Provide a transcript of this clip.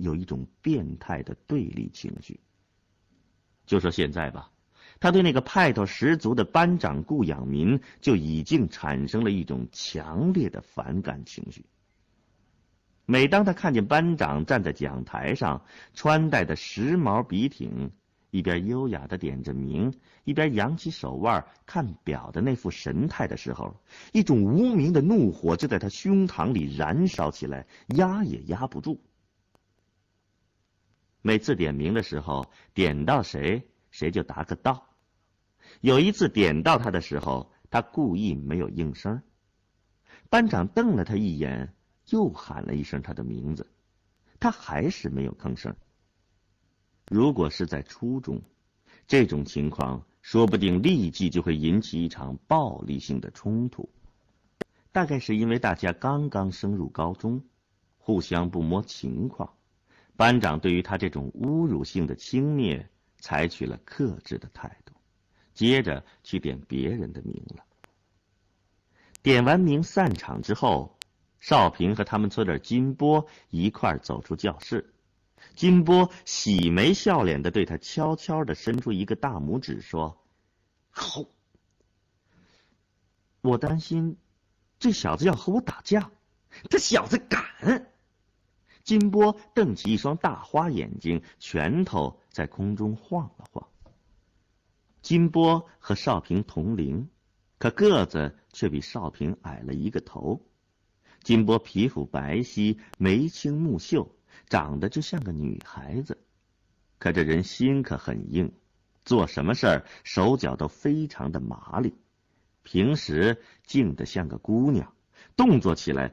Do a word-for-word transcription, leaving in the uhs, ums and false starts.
有一种变态的对立情绪。就说现在吧，他对那个派头十足的班长顾养民就已经产生了一种强烈的反感情绪。每当他看见班长站在讲台上，穿戴的时髦笔挺，一边优雅地点着名，一边扬起手腕看表的那副神态的时候，一种无名的怒火就在他胸膛里燃烧起来，压也压不住。每次点名的时候，点到谁谁就答个到。有一次点到他的时候，他故意没有应声，班长瞪了他一眼，又喊了一声他的名字，他还是没有吭声。如果是在初中，这种情况说不定立即就会引起一场暴力性的冲突。大概是因为大家刚刚升入高中，互相不摸情况，班长对于他这种侮辱性的轻蔑采取了克制的态度，接着去点别人的名了。点完名散场之后，少平和他们村的金波一块儿走出教室。金波喜眉笑脸地对他悄悄地伸出一个大拇指，说：“好。”我担心这小子要和我打架，这小子敢！金波瞪起一双大花眼睛，拳头在空中晃了晃。金波和少平同龄，可个子却比少平矮了一个头。金波皮肤白皙，眉清目秀，长得就像个女孩子，可这人心可很硬，做什么事儿手脚都非常的麻利，平时静得像个姑娘，动作起来